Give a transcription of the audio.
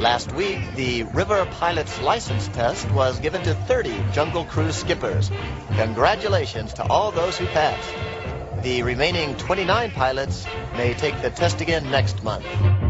Last week, the River Pilot's license test was given to 30 Jungle Cruise skippers. Congratulations to all those who passed. The remaining 29 pilots may take the test again next month.